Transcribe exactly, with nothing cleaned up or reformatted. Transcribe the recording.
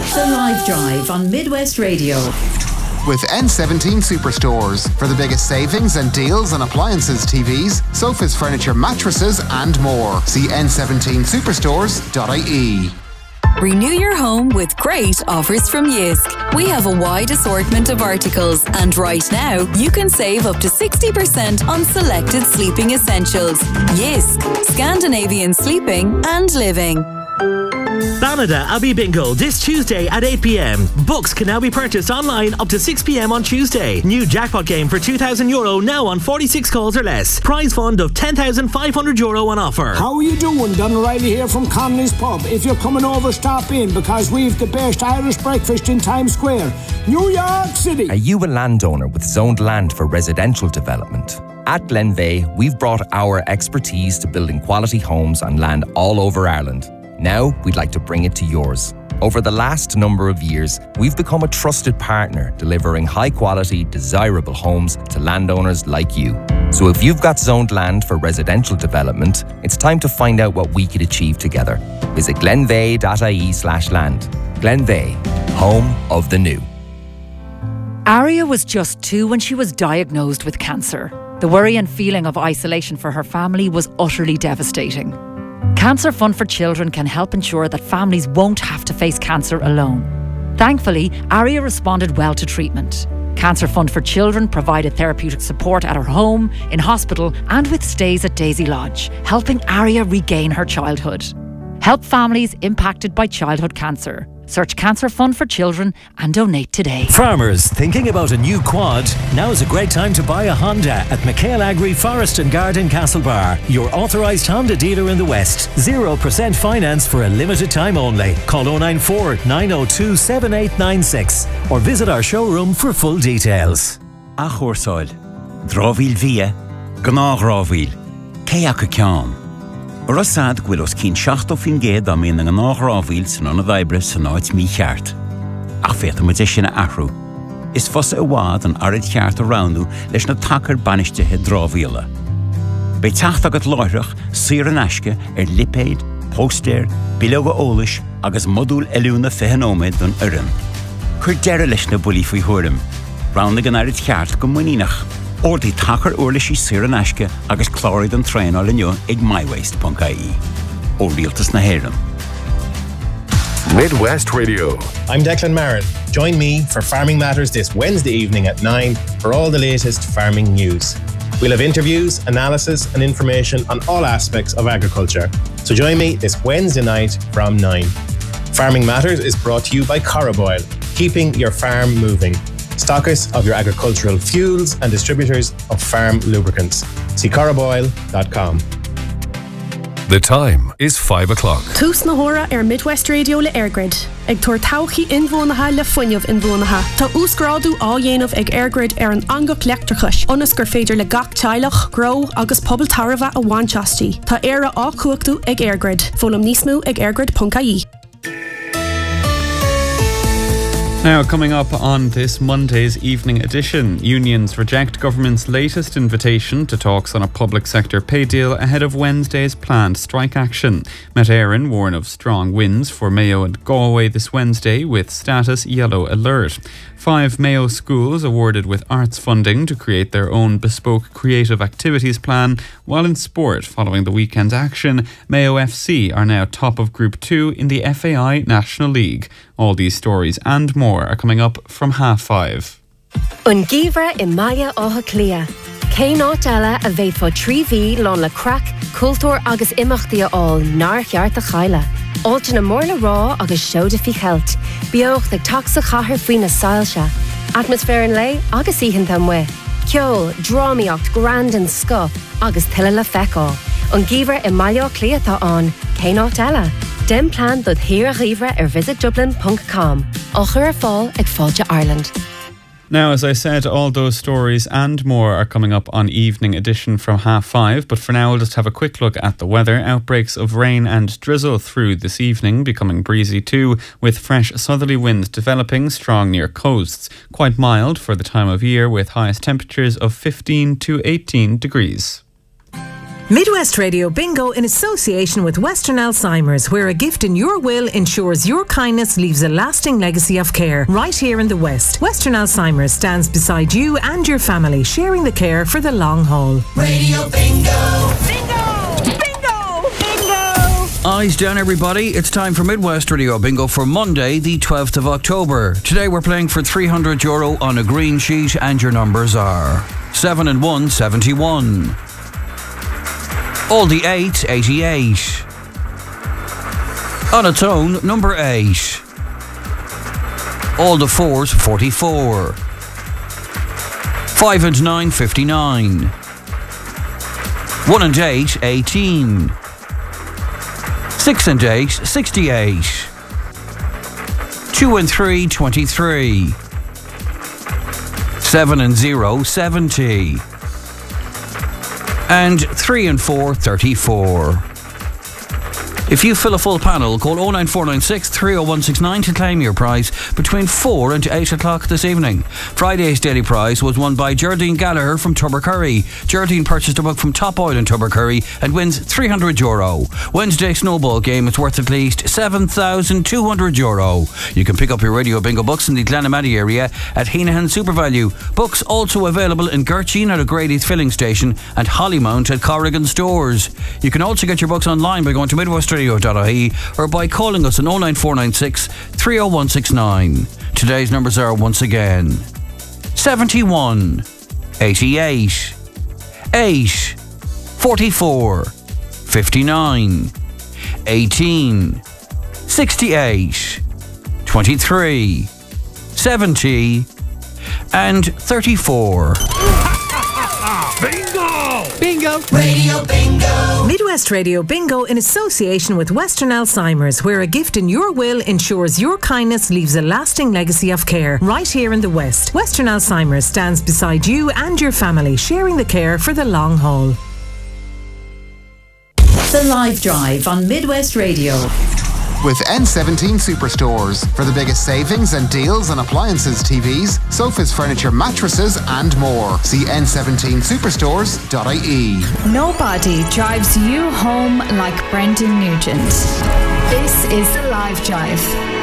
The Live Drive on Midwest Radio. With N seventeen Superstores for the biggest savings and deals on appliances, T Vs, sofas, furniture, mattresses and more. See n seventeen superstores dot I E. Renew your home with great offers from Jysk. We have a wide assortment of articles, and right now you can save up to sixty percent on selected sleeping essentials. Jysk, Scandinavian sleeping and living. Banada Abbey Bingo this Tuesday at eight p.m. Books can now be purchased online up to six p.m. on Tuesday. New jackpot game for two thousand euro now on forty-six calls or less. Prize fund of ten thousand five hundred euro on offer. How are you doing? Don O'Reilly here from Connolly's Pub. If you're coming over, stop in because we've the best Irish breakfast in Times Square, New York City. Are you a landowner with zoned land for residential development? At Glenveigh, we've brought our expertise to building quality homes on land all over Ireland. Now, we'd like to bring it to yours. Over the last number of years, we've become a trusted partner, delivering high-quality, desirable homes to landowners like you. So if you've got zoned land for residential development, it's time to find out what we could achieve together. Visit glenveigh.ie slash land. Glenveigh, home of the new. Aria was just two when she was diagnosed with cancer. The worry and feeling of isolation for her family was utterly devastating. Cancer Fund for Children can help ensure that families won't have to face cancer alone. Thankfully, Aria responded well to treatment. Cancer Fund for Children provided therapeutic support at her home, in hospital and with stays at Daisy Lodge, helping Aria regain her childhood. Help families impacted by childhood cancer. Search Cancer Fund for Children and donate today. Farmers thinking about a new quad? Now is a great time to buy a Honda at McHale Agri Forest and Garden Castlebar, your authorised Honda dealer in the West. zero percent finance for a limited time only. Call oh nine four, nine oh two, seven eight nine six or visit our showroom for full details. Achorsáil, Drávíl Via, Gná Rávíl, Céacha Ceann. Rosad gwylos cyn siachto fin ged am un yng Gná Rávíl sy'n on y ddaibre sy'n oed mi cheart. Ach fet am ydysyn a arw. Is fos y wad yn arid cheart o rawnw leis na tacar banishte he Drávíla. Be tacht agad loirach syr yn asge er lipeid, poster, bilog o olish agus modul eliwna fehenome dyn yrym. Cwyr dera leis na bwli fwy hwyrym. Rawnw gan arid cheart gymwyninach. Or die tacher oorlishi syr yn asge agus clorid yn trein al yn ag mywaste dot I E. O realtas na heren. Midwest Radio. I'm Declan Marin. Join me for Farming Matters this Wednesday evening at nine for all the latest farming news. We'll have interviews, analysis and information on all aspects of agriculture. So join me this Wednesday night from nine. Farming Matters is brought to you by Coroboil, keeping your farm moving. Stockers of your agricultural fuels and distributors of farm lubricants. See coroboil dot com. The time is five o'clock. Tús na hóra ar Midwest Radio le Airgrid. Ag tuair tauchaí inmhónatha le fuinneamh inmhónatha. Tá úsgrádu á dhéanamh ag Airgrid ar an angach leachtrachais. Onas gur féidir le gach teilech, gro agus pobl tarva a bhainteastí. Tá éire á cuachtú ag Airgrid. Fólam níos mó ag airgrid dot I E. Now, coming up on this Monday's evening edition, unions reject government's latest invitation to talks on a public sector pay deal ahead of Wednesday's planned strike action. Met Éireann warn of strong winds for Mayo and Galway this Wednesday with status yellow alert. Five Mayo schools awarded with arts funding to create their own bespoke creative activities plan, while in sport, following the weekend's action, Mayo F C are now top of Group two in the F A I National League. All these stories and more are coming up from half five. Un givra in Maya Oha Clia. Cé nát eile a bheith fo trí bhí lán le crack, cultúr agus imachtaí all nar cheart a chaile. Áilte na mórla rá agus seoda fi cheilt. Beoch the taxa chathair faoin na sailse. Atmosfér an lei agus íhan tam we. Ceol, drámaíocht, grand and sco agus tuile le feicáil. An givra in Maya Clia tá an. Cé nát eile. Dem plan dod hir a rivra ar visit dublin dot com. Ochar ar fáil ag fáilte Ireland. Now, as I said, all those stories and more are coming up on Evening Edition from half five, but for now we'll just have a quick look at the weather. Outbreaks of rain and drizzle through this evening, becoming breezy too, with fresh southerly winds developing strong near coasts. Quite mild for the time of year, with highest temperatures of fifteen to eighteen degrees. Midwest Radio Bingo in association with Western Alzheimer's, where a gift in your will ensures your kindness leaves a lasting legacy of care. Right here in the West, Western Alzheimer's stands beside you and your family, sharing the care for the long haul. Radio Bingo! Bingo! Bingo! Bingo! Eyes down, everybody. It's time for Midwest Radio Bingo for Monday, the twelfth of October. Today we're playing for three hundred euro on a green sheet, and your numbers are seven and one, seventy-one. All the eight, eighty-eight. On its own, number eight. All the fours, forty-four. Five and nine, fifty-nine. One and eight, eighteen. Six and eight, sixty-eight. Two and three, twenty-three. Seven and zero, seventy. And three and four, thirty-four. If you fill a full panel, call oh nine four nine six, three oh one six nine to claim your prize between four and eight o'clock this evening. Friday's daily prize was won by Geraldine Gallagher from Tubbercurry. Geraldine purchased a book from Top Oil in Tubbercurry and wins three hundred euro. Wednesday's snowball game is worth at least seven thousand two hundred euro. You can pick up your Radio Bingo books in the Glenamady area at Heenahan SuperValue. Books also available in Gertchine at O'Grady's filling station and Hollymount at Corrigan stores. You can also get your books online by going to Midwest Radio dot I E or by calling us on oh nine four nine six, three oh one six nine. Today's numbers are once again seventy-one, eighty-eight, eight, forty-four, fifty-nine, eighteen, sixty-eight, twenty-three, seventy, and thirty-four. Bingo! Bingo! Radio Bingo! Midwest Radio Bingo in association with Western Alzheimer's, where a gift in your will ensures your kindness leaves a lasting legacy of care. Right here in the West, Western Alzheimer's stands beside you and your family, sharing the care for the long haul. The Live Drive on Midwest Radio. With N seventeen Superstores for the biggest savings and deals on appliances, T Vs, sofas, furniture, mattresses and more. See N seventeen superstores dot I E. Nobody drives you home like Brendan Nugent. This is The Live Drive.